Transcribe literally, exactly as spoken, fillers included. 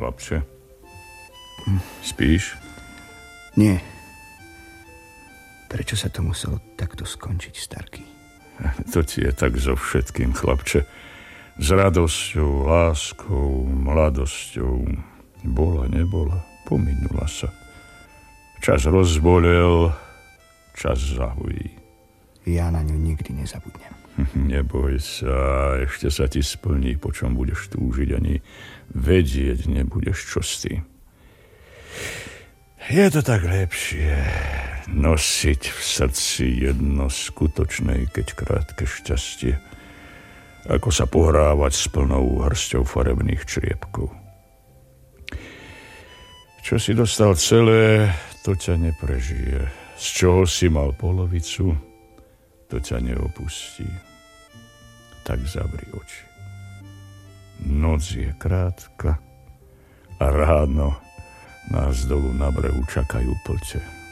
chlapče? Spíš? Nie. Prečo sa to muselo takto skončiť, Starký? To ti je tak so všetkým, chlapče. S radosťou, láskou, mladosťou. Bola, nebola, pominula sa. Čas rozbolel, čas zahují. Ja na ňu nikdy nezabudnem. Neboj sa, ešte sa ti splní, po čom budeš túžiť, ani vedieť nebudeš, čo s tým. Je to tak lepšie nosiť v srdci jedno skutočné, keď krátke šťastie, ako sa pohrávať s plnou hrsťou farebných čriepkov. Čo si dostal celé, to ťa neprežije. Z čoho si mal polovicu, to ťa neopustí. Tak zavri oči. Noc je krátka a ráno nás dolu na brehu čakajú plče.